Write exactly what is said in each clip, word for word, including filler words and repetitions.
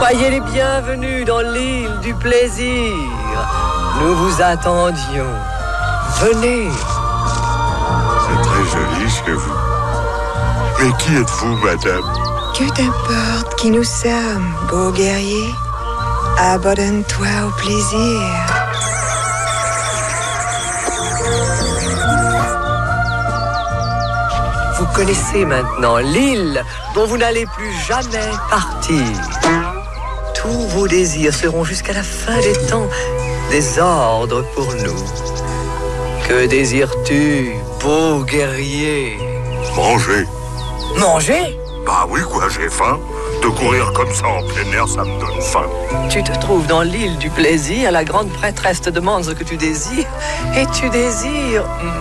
Soyez les bienvenus dans l'île du plaisir. Nous vous attendions. Venez. C'est très joli chez vous. Mais qui êtes-vous, madame? Que t'importe qui nous sommes, beaux guerriers? Abandonne-toi au plaisir. Vous connaissez maintenant l'île dont vous n'allez plus jamais partir. Tous vos désirs seront jusqu'à la fin des temps des ordres pour nous. Que désires-tu, beau guerrier? Manger. Manger? Bah oui, quoi, j'ai faim. De courir comme ça en plein air, ça me donne faim. Tu te trouves dans l'île du plaisir, la grande prêtresse te demande ce que tu désires, et tu désires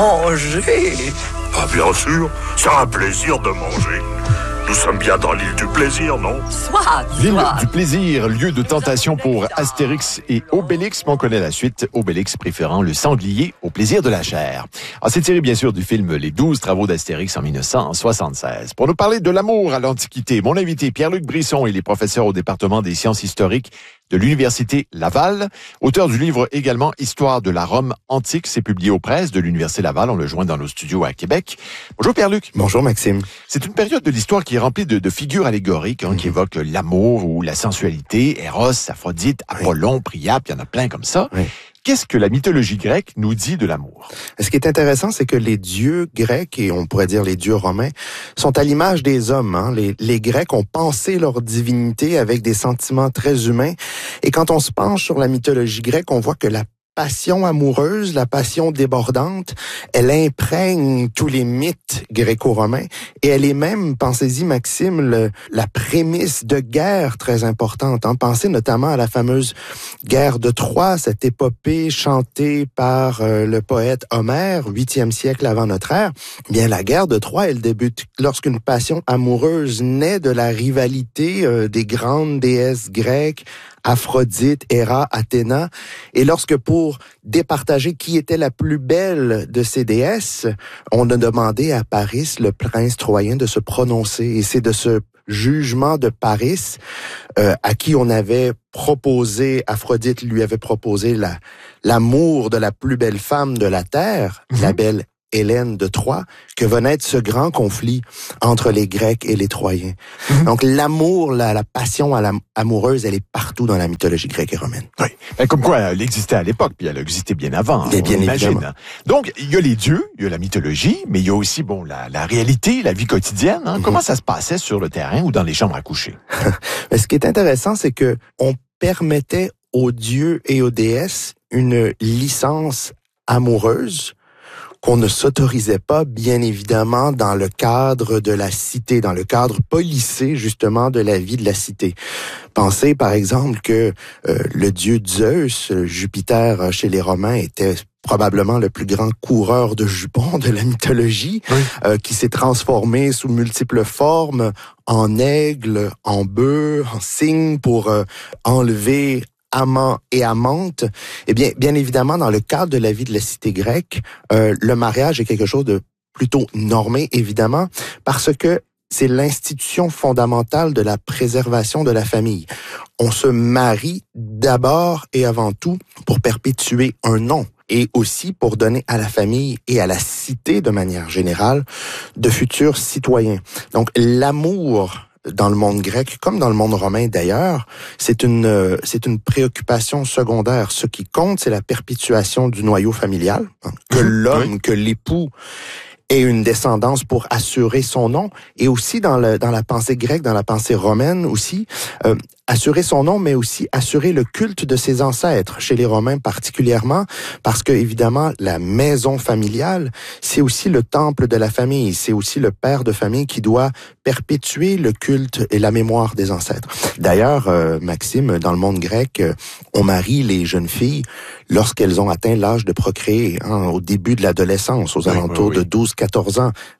manger. Ah, bien sûr, c'est un plaisir de manger. Nous sommes bien dans l'île du plaisir, non? Soit, L'île soit. du plaisir, lieu de tentation pour Astérix et Obélix, mais on connaît la suite, Obélix préférant le sanglier au plaisir de la chair. Alors, c'est tiré bien sûr du film Les douze travaux d'Astérix en dix-neuf cent soixante-seize. Pour nous parler de l'amour à l'Antiquité, mon invité Pierre-Luc Brisson, il est professeur au département des sciences historiques de l'Université Laval, auteur du livre également Histoire de la Rome antique, c'est publié aux presses de l'Université Laval, on le joint dans nos studios à Québec. Bonjour Pierre-Luc. Bonjour Maxime. C'est une période de l'histoire qui est remplie de, de figures allégoriques hein, mmh. qui évoquent l'amour ou la sensualité, Eros, Aphrodite, Apollon, oui. Priape, il y en a plein comme ça. Oui. Qu'est-ce que la mythologie grecque nous dit de l'amour? Ce qui est intéressant, c'est que les dieux grecs, et on pourrait dire les dieux romains, sont à l'image des hommes. Hein. Les, les Grecs ont pensé leur divinité avec des sentiments très humains. Et quand on se penche sur la mythologie grecque, on voit que la passion amoureuse, la passion débordante, elle imprègne tous les mythes gréco-romains et elle est même, pensez-y Maxime, le, la prémisse de guerre très importante. Hein. Pensez notamment à la fameuse guerre de Troie, cette épopée chantée par euh, le poète Homère, huitième siècle avant notre ère. Bien, la guerre de Troie, elle débute lorsqu'une passion amoureuse naît de la rivalité euh, des grandes déesses grecques, Aphrodite, Héra, Athéna, et lorsque pour départager qui était la plus belle de ces déesses, on a demandé à Paris, le prince troyen, de se prononcer, et c'est de ce jugement de Paris euh, à qui on avait proposé, Aphrodite lui avait proposé la, l'amour de la plus belle femme de la terre, mmh. la belle Hélène de Troie, que va naître ce grand conflit entre les Grecs et les Troyens. Mm-hmm. Donc l'amour, la, la passion à la, amoureuse, elle est partout dans la mythologie grecque et romaine. Oui, ben, comme quoi elle existait à l'époque, puis elle a existé bien avant. Et bien évidemment. Donc il y a les dieux, il y a la mythologie, mais il y a aussi bon la, la réalité, la vie quotidienne. Hein? Mm-hmm. Comment ça se passait sur le terrain ou dans les chambres à coucher? Ce qui est intéressant, c'est que on permettait aux dieux et aux déesses une licence amoureuse qu'on ne s'autorisait pas, bien évidemment, dans le cadre de la cité, dans le cadre policé, justement, de la vie de la cité. Pensez, par exemple, que euh, le dieu Zeus, Jupiter, chez les Romains, était probablement le plus grand coureur de jupons de la mythologie, oui. euh, qui s'est transformé sous multiples formes, en aigle, en bœuf, en cygne, pour euh, enlever amant et amante. Eh bien, bien évidemment, dans le cadre de la vie de la cité grecque, euh, le mariage est quelque chose de plutôt normé, évidemment, parce que c'est l'institution fondamentale de la préservation de la famille. On se marie d'abord et avant tout pour perpétuer un nom et aussi pour donner à la famille et à la cité, de manière générale, de futurs citoyens. Donc, l'amour dans le monde grec, comme dans le monde romain d'ailleurs, c'est une c'est une préoccupation secondaire. Ce qui compte, c'est la perpétuation du noyau familial, hein, que l'homme, oui. que l'époux ait une descendance pour assurer son nom, et aussi dans le dans la pensée grecque, dans la pensée romaine aussi, euh, assurer son nom, mais aussi assurer le culte de ses ancêtres, chez les Romains particulièrement, parce que évidemment la maison familiale, c'est aussi le temple de la famille, c'est aussi le père de famille qui doit perpétuer le culte et la mémoire des ancêtres. D'ailleurs, euh, Maxime, dans le monde grec, euh, on marie les jeunes filles lorsqu'elles ont atteint l'âge de procréer, hein, au début de l'adolescence, aux alentours oui, oui, oui. de douze à quatorze ans.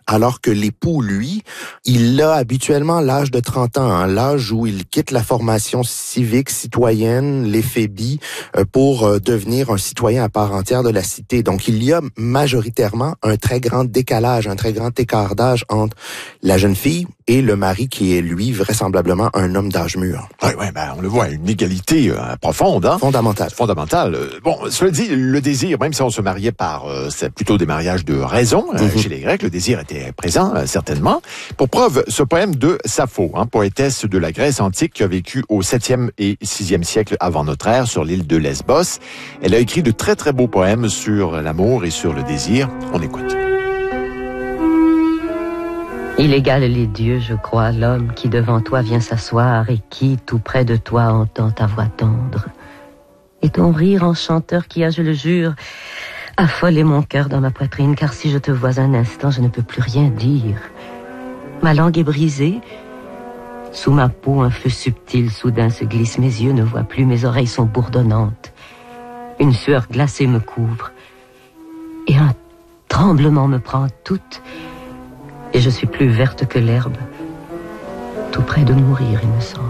alors que l'époux, lui, il a habituellement l'âge de trente ans, hein, l'âge où il quitte la formation civique, citoyenne, l'éphébie, euh, pour euh, devenir un citoyen à part entière de la cité. Donc, il y a majoritairement un très grand décalage, un très grand écart d'âge entre la jeune fille et le mari qui est, lui, vraisemblablement un homme d'âge mûr. Oui, oui, ben, on le voit, une égalité euh, profonde, hein? Fondamentale. Fondamentale. Euh, bon, cela dit, le désir, même si on se mariait par, euh, c'est plutôt des mariages de raison, euh, mm-hmm. chez les Grecs, le désir était présent, euh, certainement. Pour preuve, ce poème de Sappho, hein, poétesse de la Grèce antique qui a vécu au septième et sixième siècle avant notre ère sur l'île de Lesbos. Elle a écrit de très, très beaux poèmes sur l'amour et sur le désir. On écoute. Il égale les dieux, je crois, l'homme qui devant toi vient s'asseoir et qui, tout près de toi, entend ta voix tendre. Et ton rire enchanteur qui a, je le jure, affolé mon cœur dans ma poitrine, car si je te vois un instant, je ne peux plus rien dire. Ma langue est brisée, sous ma peau un feu subtil soudain se glisse, mes yeux ne voient plus, mes oreilles sont bourdonnantes. Une sueur glacée me couvre, et un tremblement me prend toute, et je suis plus verte que l'herbe, tout près de mourir, il me semble.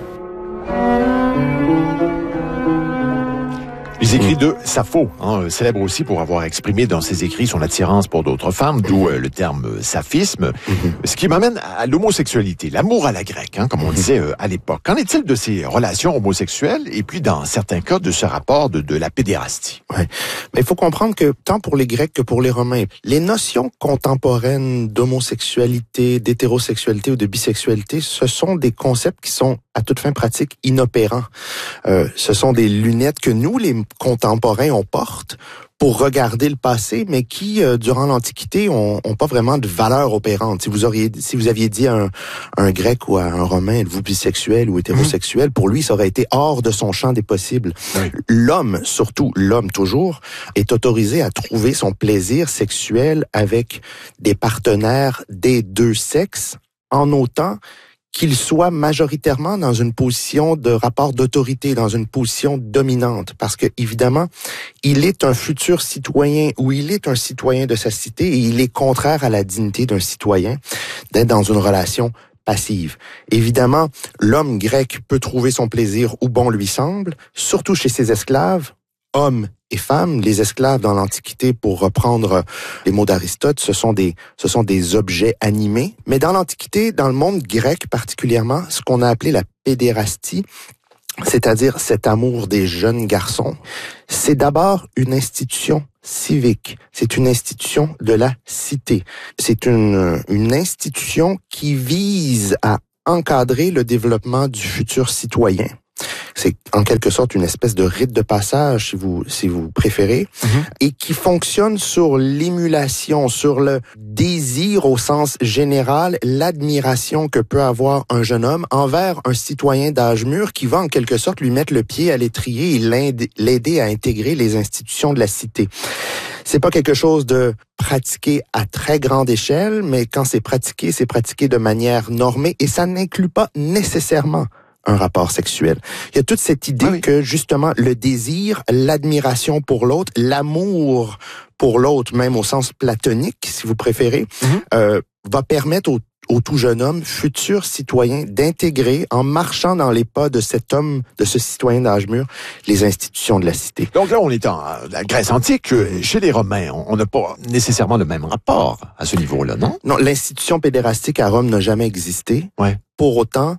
Les écrits de Sappho, hein, célèbre aussi pour avoir exprimé dans ses écrits son attirance pour d'autres femmes, d'où euh, le terme euh, saphisme, mm-hmm. ce qui m'amène à l'homosexualité, l'amour à la grecque, hein, comme on disait euh, à l'époque. Qu'en est-il de ces relations homosexuelles et puis dans certains cas de ce rapport de, de la pédérastie? Ouais. Mais il faut comprendre que tant pour les Grecs que pour les Romains, les notions contemporaines d'homosexualité, d'hétérosexualité ou de bisexualité, ce sont des concepts qui sont à toute fin pratique inopérants. Euh, ce sont des lunettes que nous, les contemporains, on porte pour regarder le passé, mais qui, euh, durant l'Antiquité, ont, ont pas vraiment de valeur opérante. Si vous auriez, si vous aviez dit à un, un Grec ou à un Romain, êtes-vous bisexuel ou hétérosexuel, mmh. pour lui, ça aurait été hors de son champ des possibles. Oui. L'homme, surtout l'homme toujours, est autorisé à trouver son plaisir sexuel avec des partenaires des deux sexes, en autant qu'il soit majoritairement dans une position de rapport d'autorité, dans une position dominante. Parce que, évidemment, il est un futur citoyen ou il est un citoyen de sa cité et il est contraire à la dignité d'un citoyen d'être dans une relation passive. Évidemment, l'homme grec peut trouver son plaisir où bon lui semble, surtout chez ses esclaves, hommes et femmes. Les esclaves dans l'Antiquité, pour reprendre les mots d'Aristote, ce sont des, ce sont des objets animés. Mais dans l'Antiquité, dans le monde grec particulièrement, ce qu'on a appelé la pédérastie, c'est-à-dire cet amour des jeunes garçons, c'est d'abord une institution civique. C'est une institution de la cité. C'est une, une institution qui vise à encadrer le développement du futur citoyen. C'est en quelque sorte une espèce de rite de passage, si vous si vous préférez, mm-hmm. et qui fonctionne sur l'émulation, sur le désir au sens général, l'admiration que peut avoir un jeune homme envers un citoyen d'âge mûr qui va en quelque sorte lui mettre le pied à l'étrier et l'aider à intégrer les institutions de la cité. C'est pas quelque chose de pratiqué à très grande échelle, mais quand c'est pratiqué, c'est pratiqué de manière normée et ça n'inclut pas nécessairement un rapport sexuel. Il y a toute cette idée ah oui. que, justement, le désir, l'admiration pour l'autre, l'amour pour l'autre, même au sens platonique, si vous préférez, mm-hmm. euh, va permettre au, au tout jeune homme, futur citoyen, d'intégrer, en marchant dans les pas de cet homme, de ce citoyen d'âge mûr, les institutions de la cité. Donc là, on est en la Grèce antique. Chez les Romains, on n'a pas nécessairement le même rapport à ce niveau-là, non? Non, l'institution pédérastique à Rome n'a jamais existé. Ouais. Pour autant,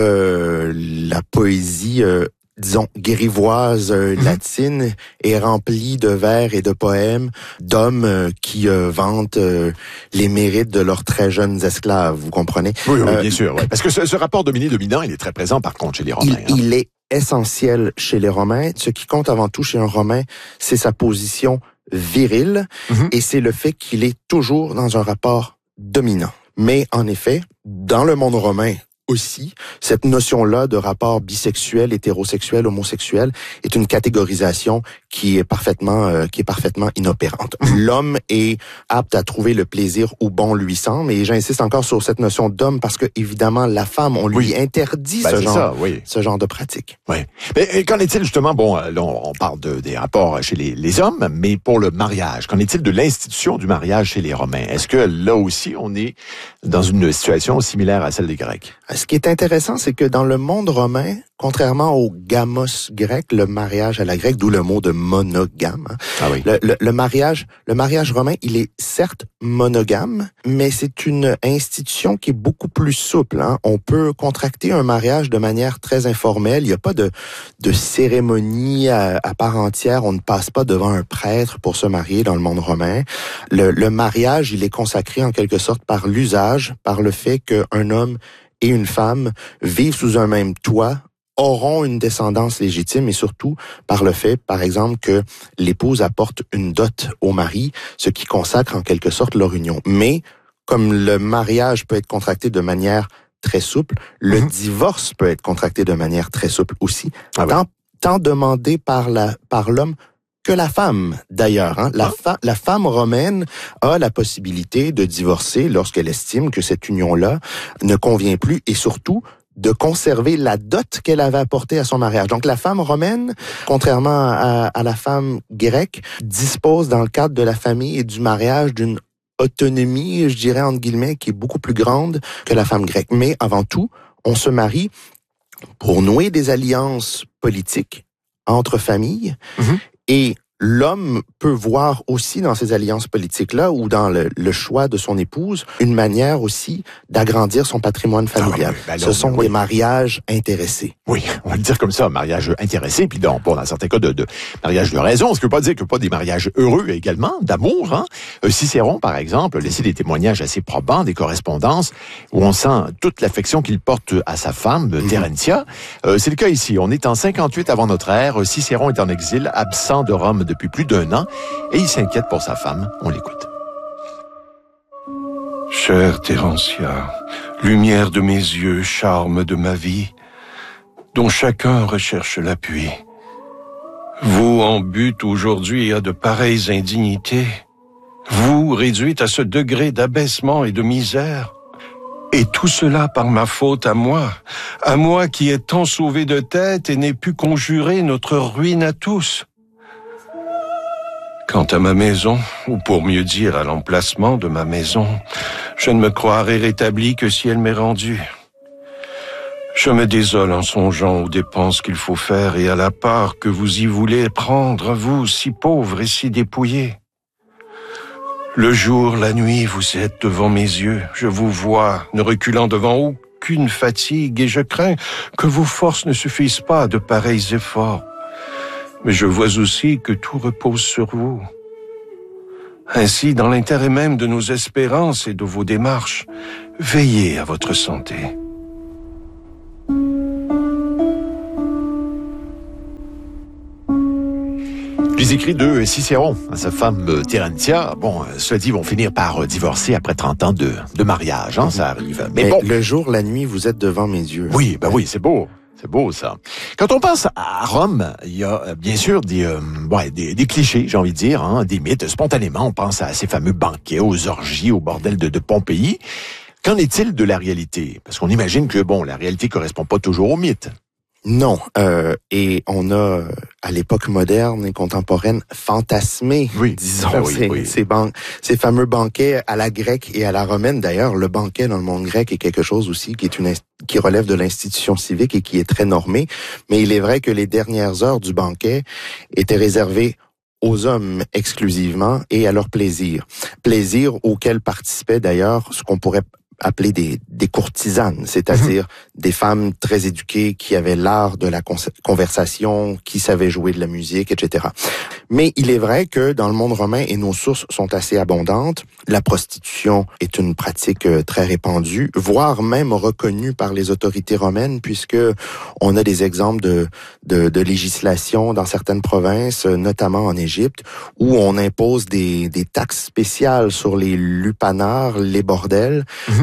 euh, la poésie, euh, disons, grivoise, euh, mmh. latine, est remplie de vers et de poèmes d'hommes euh, qui euh, vantent euh, les mérites de leurs très jeunes esclaves, vous comprenez? Oui, oui euh, bien sûr. Ouais. Parce que ce, ce rapport dominé-dominant, il est très présent, par contre, chez les Romains. Il, hein. il est essentiel chez les Romains. Ce qui compte avant tout chez un Romain, c'est sa position virile, mmh. et c'est le fait qu'il est toujours dans un rapport dominant. Mais en effet, dans le monde romain, aussi, cette notion-là de rapport bisexuel, hétérosexuel, homosexuel est une catégorisation qui est parfaitement euh, qui est parfaitement inopérante. L'homme est apte à trouver le plaisir où bon lui semble, et j'insiste encore sur cette notion d'homme parce que évidemment la femme, on lui oui. interdit ben, ce genre ça, oui. ce genre de pratique. Oui. Mais qu'en est-il justement, bon, là, on parle de, des rapports chez les, les hommes, mais pour le mariage, qu'en est-il de l'institution du mariage chez les Romains? Est-ce que là aussi, on est dans une situation similaire à celle des Grecs? Ce qui est intéressant, c'est que dans le monde romain, contrairement au gamos grec, le mariage à la grecque, d'où le mot de monogame, hein, ah oui. le, le, le mariage, le mariage romain, il est certes monogame, mais c'est une institution qui est beaucoup plus souple. Hein. On peut contracter un mariage de manière très informelle. Il n'y a pas de, de cérémonie à, à part entière. On ne passe pas devant un prêtre pour se marier dans le monde romain. Le, le mariage, il est consacré en quelque sorte par l'usage, par le fait qu'un homme et une femme vivent sous un même toit, auront une descendance légitime, et surtout par le fait, par exemple, que l'épouse apporte une dot au mari, ce qui consacre en quelque sorte leur union. Mais comme le mariage peut être contracté de manière très souple, le mmh. divorce peut être contracté de manière très souple aussi, ah tant, oui. tant demandé par la par l'homme que la femme, d'ailleurs. Hein. La, ah. fa- la femme romaine a la possibilité de divorcer lorsqu'elle estime que cette union-là ne convient plus, et surtout de conserver la dot qu'elle avait apportée à son mariage. Donc la femme romaine, contrairement à, à la femme grecque, dispose dans le cadre de la famille et du mariage d'une autonomie, je dirais entre guillemets, qui est beaucoup plus grande que la femme grecque. Mais avant tout, on se marie pour nouer des alliances politiques entre familles, mm-hmm. et l'homme peut voir aussi dans ces alliances politiques-là, ou dans le, le choix de son épouse, une manière aussi d'agrandir son patrimoine familial. Ah, oui, ben Ce sont oui. des mariages intéressés. Oui, on va le dire comme ça, mariage intéressé, puis dans, bon, dans certains cas de, de mariage de raison, ce qui ne veut pas dire que pas des mariages heureux également, d'amour. Hein? Cicéron, par exemple, a laissé des témoignages assez probants, des correspondances, où on sent toute l'affection qu'il porte à sa femme, mm-hmm. Terentia. Euh, c'est le cas ici. On est en cinquante-huit avant notre ère. Cicéron est en exil, absent de Rome depuis plus d'un an, et il s'inquiète pour sa femme. On l'écoute. Chère Terentia, lumière de mes yeux, charme de ma vie, dont chacun recherche l'appui. Vous en butte aujourd'hui à de pareilles indignités, vous réduite à ce degré d'abaissement et de misère, et tout cela par ma faute à moi, à moi qui ai tant sauvé de tête et n'ai pu conjurer notre ruine à tous. Quant à ma maison, ou pour mieux dire à l'emplacement de ma maison, je ne me croirais rétabli que si elle m'est rendue. Je me désole en songeant aux dépenses qu'il faut faire et à la part que vous y voulez prendre, vous, si pauvre et si dépouillé. Le jour, la nuit, vous êtes devant mes yeux, je vous vois, ne reculant devant aucune fatigue, et je crains que vos forces ne suffisent pas à de pareils efforts. Mais je vois aussi que tout repose sur vous. Ainsi, dans l'intérêt même de nos espérances et de vos démarches, veillez à votre santé. Les écrits de Cicéron à sa femme Terentia, bon, cela dit, vont finir par divorcer après trente ans de, de mariage, hein, ça arrive. Mais, Mais bon, le jour, la nuit, vous êtes devant mes yeux. Oui, ben oui, c'est beau. C'est beau, ça. Quand on pense à Rome, il y a bien sûr des, euh, ouais, des, des clichés, j'ai envie de dire, hein, des mythes. Spontanément, on pense à ces fameux banquets, aux orgies, au bordel de, de Pompéi. Qu'en est-il de la réalité? Parce qu'on imagine que, bon, la réalité correspond pas toujours au mythe. Non, euh, et on a, à l'époque moderne et contemporaine, fantasmé, oui, disons, ben oui, ces, oui. Ces, ban- ces fameux banquets à la grecque et à la romaine. D'ailleurs, le banquet dans le monde grec est quelque chose aussi qui est une qui relève de l'institution civique et qui est très normé. Mais il est vrai que les dernières heures du banquet étaient réservées aux hommes exclusivement et à leur plaisir. Plaisir auquel participaient d'ailleurs ce qu'on pourrait appeler des, des courtisanes, c'est-à-dire mmh. des femmes très éduquées qui avaient l'art de la conversation, qui savaient jouer de la musique, et cetera. Mais il est vrai que dans le monde romain, et nos sources sont assez abondantes, la prostitution est une pratique très répandue, voire même reconnue par les autorités romaines, puisque on a des exemples de, de, de législation dans certaines provinces, notamment en Égypte, où on impose des, des taxes spéciales sur les lupanars, les bordels, mmh.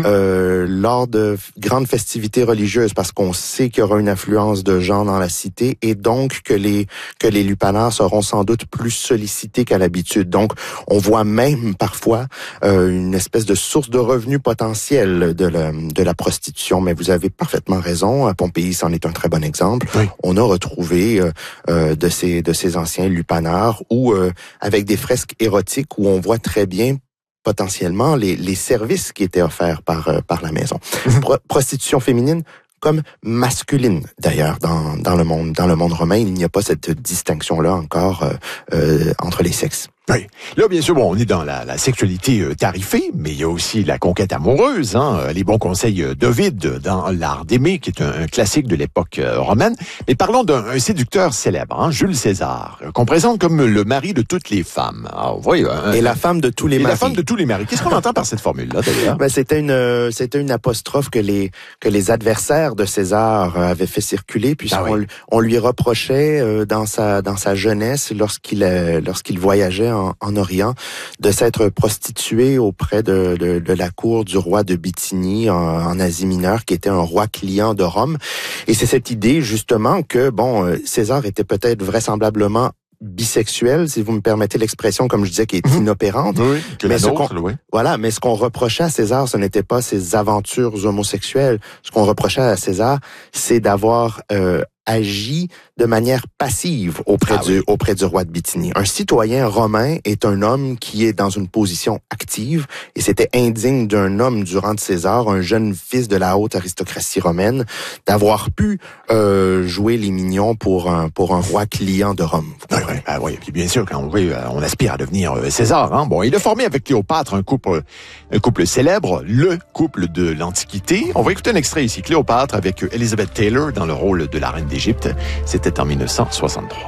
euh, lors de grandes festivités religieuses, parce qu'on sait qu'il y aura une affluence de gens dans la cité et donc que les que les lupanars seront sans doute plus sollicités qu'à l'habitude. Donc, on voit même parfois euh, une espèce de source de revenus potentielle de la, de la prostitution. Mais vous avez parfaitement raison. À Pompéi, c'en est un très bon exemple. Oui. On a retrouvé euh, euh, de ces de ces anciens lupanars où euh, avec des fresques érotiques où on voit très bien potentiellement les les services qui étaient offerts par euh, par la maison. Pro- prostitution féminine comme masculine d'ailleurs dans dans le monde dans le monde romain, il n'y a pas cette distinction là encore euh, euh, entre les sexes. Oui. Là, bien sûr, bon, on est dans la, la sexualité euh, tarifée, mais il y a aussi la conquête amoureuse, hein, les bons conseils d'Ovide dans L'Art d'aimer, qui est un, un classique de l'époque euh, romaine. Mais parlons d'un séducteur célèbre, hein, Jules César, euh, qu'on présente comme le mari de toutes les femmes. Alors, voyez, un, et la femme de tous les et maris. la femme de tous les maris. Qu'est-ce qu'on entend par cette formule-là, d'ailleurs? Ben, c'était une, c'était une apostrophe que les, que les adversaires de César avaient fait circuler, puisqu'on ah oui. on lui reprochait euh, dans sa, dans sa jeunesse, lorsqu'il, euh, lorsqu'il voyageait En, en Orient, de s'être prostitué auprès de, de, de la cour du roi de Bithynie en, en Asie mineure, qui était un roi client de Rome. Et c'est cette idée, justement, que, bon, César était peut-être vraisemblablement bisexuel, si vous me permettez l'expression, comme je disais, qui est mmh. inopérante. Oui, que mais la ce nôtre, qu'on, oui. Voilà, mais ce qu'on reprochait à César, ce n'était pas ses aventures homosexuelles. Ce qu'on reprochait à César, c'est d'avoir euh, agi de manière passive auprès ah, du oui. auprès du roi de Bithynie. Un citoyen romain est un homme qui est dans une position active, et c'était indigne d'un homme du rang de César, un jeune fils de la haute aristocratie romaine, d'avoir pu euh, jouer les mignons pour un pour un roi client de Rome. Ah oui, ah oui, puis bien sûr, quand on veut, on aspire à devenir César. Hein. Bon, il a formé avec Cléopâtre un couple un couple célèbre, le couple de l'Antiquité. On va écouter un extrait ici. Cléopâtre avec Elizabeth Taylor dans le rôle de la reine d'Égypte. C'était en dix-neuf cent soixante-trois.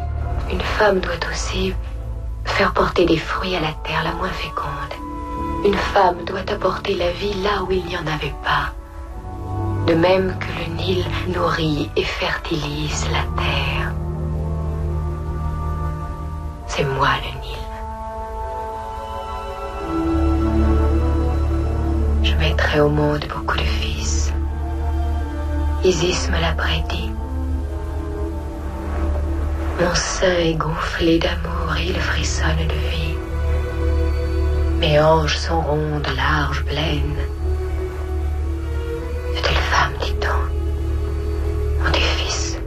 Une femme doit aussi faire porter des fruits à la terre la moins féconde. Une femme doit apporter la vie là où il n'y en avait pas. De même que le Nil nourrit et fertilise la terre. C'est moi le Nil. Je mettrai au monde beaucoup de fils. Isis me l'a prédit. Mon sein est gonflé d'amour et il frissonne de vie. Mes hanches sont rondes, larges, pleines. Est-elle femme, dit-on? Ont des fils.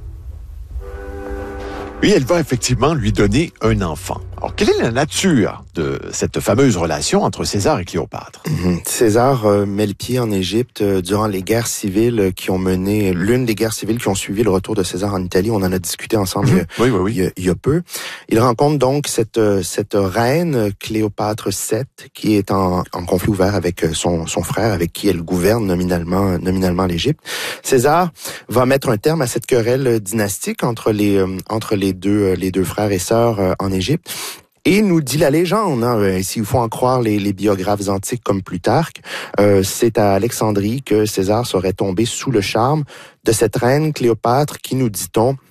Oui, elle va effectivement lui donner un enfant. Alors, quelle est la nature de cette fameuse relation entre César et Cléopâtre? Mmh. César euh, met le pied en Égypte euh, durant les guerres civiles qui ont mené, l'une des guerres civiles qui ont suivi le retour de César en Italie. On en a discuté ensemble mmh. oui, oui, oui. Il, y a, il y a peu. Il rencontre donc cette, cette reine, Cléopâtre sept, qui est en, en conflit ouvert avec son, son frère, avec qui elle gouverne nominalement, nominalement l'Égypte. César va mettre un terme à cette querelle dynastique entre les, euh, entre les deux, les deux frères et sœurs euh, en Égypte. Et nous dit la légende, hein, s'il faut en croire les, les biographes antiques comme Plutarque, euh, c'est à Alexandrie que César serait tombé sous le charme de cette reine Cléopâtre qui, nous dit-on,